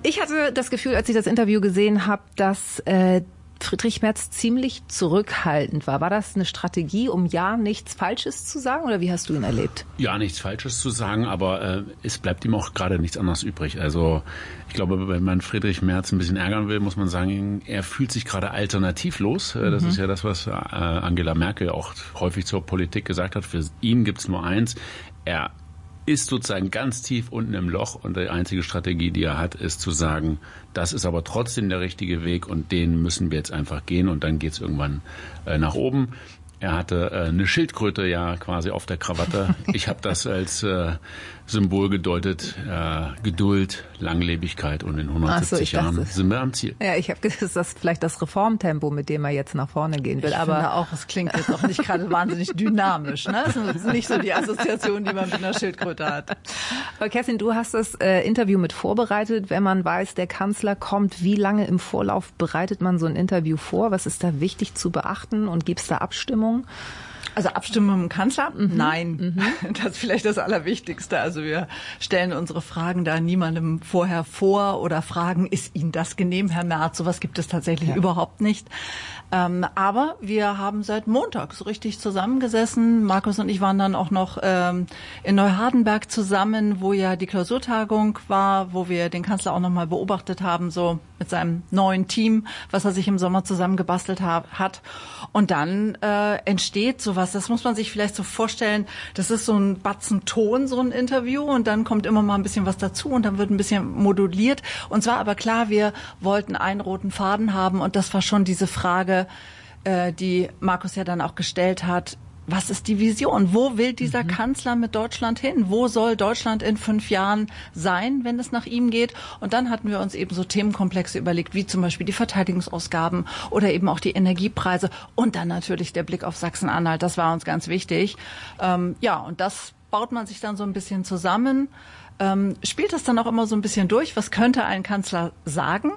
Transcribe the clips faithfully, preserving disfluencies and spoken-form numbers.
Ich hatte das Gefühl, als ich das Interview gesehen habe, dass äh, Friedrich Merz ziemlich zurückhaltend war. War das eine Strategie, um ja nichts Falsches zu sagen, oder wie hast du ihn erlebt? Ja, nichts Falsches zu sagen, aber äh, es bleibt ihm auch gerade nichts anderes übrig. Also ich glaube, wenn man Friedrich Merz ein bisschen ärgern will, muss man sagen, er fühlt sich gerade alternativlos. Mhm. Das ist ja das, was äh, Angela Merkel auch häufig zur Politik gesagt hat. Für ihn gibt's nur eins. Er ist sozusagen ganz tief unten im Loch und die einzige Strategie, die er hat, ist zu sagen, das ist aber trotzdem der richtige Weg und den müssen wir jetzt einfach gehen und dann geht's irgendwann äh, nach oben. Er hatte äh, eine Schildkröte ja quasi auf der Krawatte. Ich habe das als äh, Symbol gedeutet. Äh, Geduld, Langlebigkeit und in hundertsiebzig so, Jahren dachte, sind wir am Ziel. Ja, ich habe gedacht, das ist vielleicht das Reformtempo, mit dem er jetzt nach vorne gehen will. Ich aber finde auch, es klingt jetzt auch nicht gerade wahnsinnig dynamisch. Ne? Das ist nicht so die Assoziation, die man mit einer Schildkröte hat. Aber Kerstin, du hast das äh, Interview mit vorbereitet. Wenn man weiß, der Kanzler kommt, wie lange im Vorlauf bereitet man so ein Interview vor? Was ist da wichtig zu beachten und gibt es da Abstimmung? Also Abstimmung mit dem Kanzler? Mhm. Nein, mhm. Das ist vielleicht das Allerwichtigste. Also wir stellen unsere Fragen da niemandem vorher vor oder fragen, ist Ihnen das genehm, Herr Merz? Sowas gibt es tatsächlich ja. überhaupt nicht. Ähm, aber wir haben seit Montag so richtig zusammengesessen. Markus und ich waren dann auch noch ähm, in Neuhardenberg zusammen, wo ja die Klausurtagung war, wo wir den Kanzler auch noch mal beobachtet haben, so mit seinem neuen Team, was er sich im Sommer zusammengebastelt ha- hat. Und dann äh, entsteht sowas, das muss man sich vielleicht so vorstellen, das ist so ein Batzen Ton, so ein Interview, und dann kommt immer mal ein bisschen was dazu und dann wird ein bisschen moduliert. Und zwar aber klar, wir wollten einen roten Faden haben und das war schon diese Frage, äh, die Markus ja dann auch gestellt hat. Was ist die Vision? Wo will dieser mhm. Kanzler mit Deutschland hin? Wo soll Deutschland in fünf Jahren sein, wenn es nach ihm geht? Und dann hatten wir uns eben so Themenkomplexe überlegt, wie zum Beispiel die Verteidigungsausgaben oder eben auch die Energiepreise und dann natürlich der Blick auf Sachsen-Anhalt. Das war uns ganz wichtig. Ähm, ja, und das baut man sich dann so ein bisschen zusammen, ähm, spielt das dann auch immer so ein bisschen durch. Was könnte ein Kanzler sagen?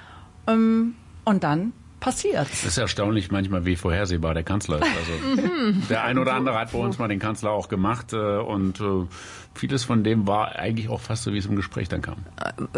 Ähm, und dann passiert. Es ist erstaunlich manchmal, wie vorhersehbar der Kanzler ist. Also der ein oder andere hat bei uns mal den Kanzler auch gemacht und vieles von dem war eigentlich auch fast so, wie es im Gespräch dann kam.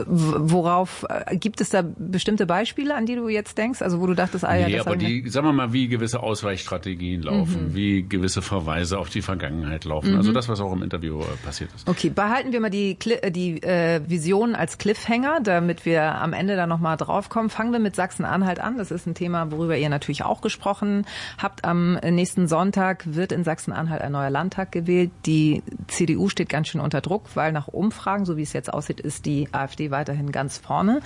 Worauf, gibt es da bestimmte Beispiele, an die du jetzt denkst? Also wo du dachtest, ah ja, nee, das aber die, sagen wir mal, wie gewisse Ausweichstrategien laufen, mhm. wie gewisse Verweise auf die Vergangenheit laufen. Mhm. Also das, was auch im Interview äh, passiert ist. Okay, behalten wir mal die, die äh, Vision als Cliffhanger, damit wir am Ende da nochmal drauf kommen. Fangen wir mit Sachsen-Anhalt an. Das ist ein Thema, worüber ihr natürlich auch gesprochen habt. Am nächsten Sonntag wird in Sachsen-Anhalt ein neuer Landtag gewählt. Die C D U steht ganz schön unter Druck, weil nach Umfragen, so wie es jetzt aussieht, ist die AfD weiterhin ganz vorne.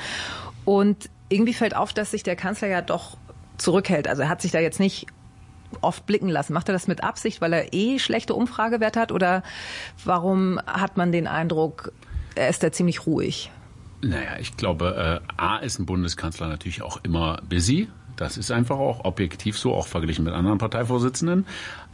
Und irgendwie fällt auf, dass sich der Kanzler ja doch zurückhält. Also er hat sich da jetzt nicht oft blicken lassen. Macht er das mit Absicht, weil er eh schlechte Umfragewerte hat? Oder warum hat man den Eindruck, er ist da ziemlich ruhig? Naja, ich glaube, äh, A ist ein Bundeskanzler natürlich auch immer busy. Das ist einfach auch objektiv so, auch verglichen mit anderen Parteivorsitzenden.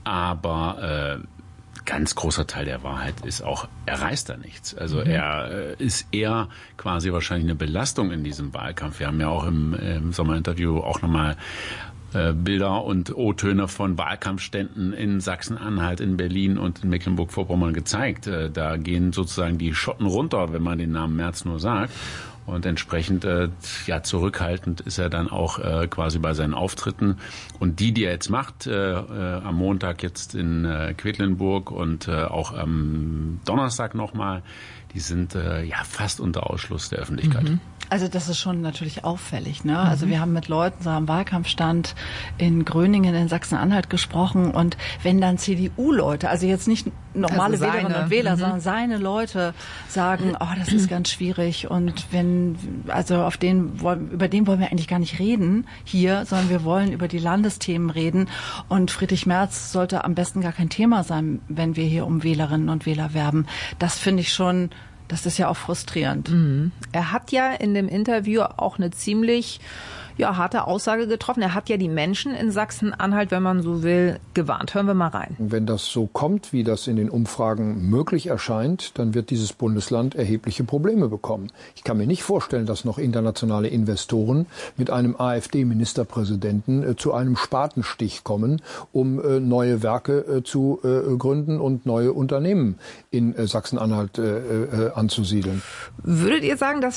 Aber äh, ganz großer Teil der Wahrheit ist auch, er reißt da nichts. Also mhm. er äh, ist eher quasi wahrscheinlich eine Belastung in diesem Wahlkampf. Wir haben ja auch im, im Sommerinterview auch nochmal äh, Bilder und O-Töne von Wahlkampfständen in Sachsen-Anhalt, in Berlin und in Mecklenburg-Vorpommern gezeigt. Äh, da gehen sozusagen die Schotten runter, wenn man den Namen Merz nur sagt. Und entsprechend äh, ja zurückhaltend ist er dann auch äh, quasi bei seinen Auftritten. Und die, die er jetzt macht, äh, äh, am Montag jetzt in äh, Quedlinburg und äh, auch am Donnerstag nochmal, die sind äh, ja fast unter Ausschluss der Öffentlichkeit. Mhm. Also das ist schon natürlich auffällig, ne? Also mhm. wir haben mit Leuten so am Wahlkampfstand in Gröningen in Sachsen-Anhalt gesprochen und wenn dann C D U-Leute, also jetzt nicht normale also Wählerinnen und Wähler, mhm. sondern seine Leute sagen, oh, das ist ganz schwierig und wenn, also auf den, über den wollen wir eigentlich gar nicht reden hier, sondern wir wollen über die Landesthemen reden und Friedrich Merz sollte am besten gar kein Thema sein, wenn wir hier um Wählerinnen und Wähler werben. Das finde ich schon. Das ist ja auch frustrierend. Mhm. Er hat ja in dem Interview auch eine ziemlich ja, harte Aussage getroffen. Er hat ja die Menschen in Sachsen-Anhalt, wenn man so will, gewarnt. Hören wir mal rein. Wenn das so kommt, wie das in den Umfragen möglich erscheint, dann wird dieses Bundesland erhebliche Probleme bekommen. Ich kann mir nicht vorstellen, dass noch internationale Investoren mit einem AfD-Ministerpräsidenten äh, zu einem Spatenstich kommen, um äh, neue Werke äh, zu äh, gründen und neue Unternehmen in äh, Sachsen-Anhalt äh, äh, anzusiedeln. Würdet ihr sagen, dass